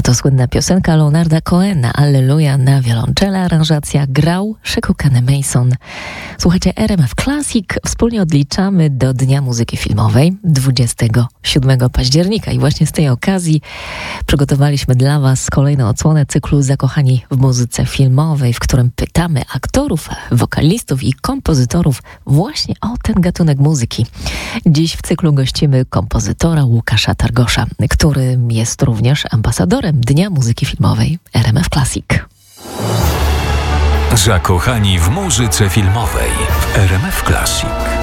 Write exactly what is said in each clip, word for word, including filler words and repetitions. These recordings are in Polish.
To słynna piosenka Leonarda Cohena, Alleluja, na wiolonczele, aranżacja grał Shekukane Mason. Słuchajcie, R M F Classic. Wspólnie odliczamy do Dnia Muzyki Filmowej, dwudziestego siódmego października. I właśnie z tej okazji przygotowaliśmy dla Was kolejną odsłonę cyklu Zakochani w muzyce filmowej, w którym pytamy aktorów, wokalistów i kompozytorów właśnie o ten gatunek muzyki. Dziś w cyklu gościmy kompozytora Łukasza Targosza, który jest również ambasadorem Dnia Muzyki Filmowej R M F Classic. Zakochani w muzyce filmowej w R M F Classic.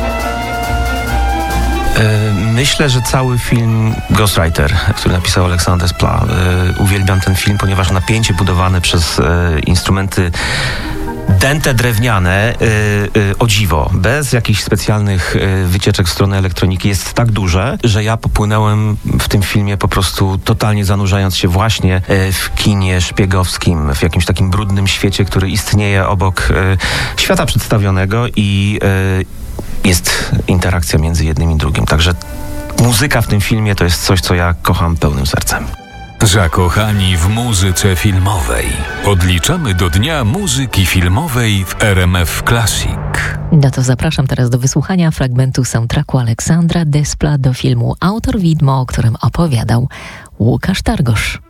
Myślę, że cały film Ghostwriter, który napisał Alexandre Desplat, uwielbiam ten film, ponieważ napięcie budowane przez instrumenty dęte drewniane, yy, yy, o dziwo, bez jakichś specjalnych yy, wycieczek w stronę elektroniki jest tak duże, że ja popłynąłem w tym filmie po prostu totalnie zanurzając się właśnie yy, w kinie szpiegowskim, w jakimś takim brudnym świecie, który istnieje obok yy, świata przedstawionego i yy, jest interakcja między jednym i drugim. Także muzyka w tym filmie to jest coś, co ja kocham pełnym sercem. Zakochani w muzyce filmowej. Odliczamy do Dnia Muzyki Filmowej w R M F Classic. No to zapraszam teraz do wysłuchania fragmentu soundtracku Alexandra Desplat do filmu Autor Widmo, o którym opowiadał Łukasz Targosz.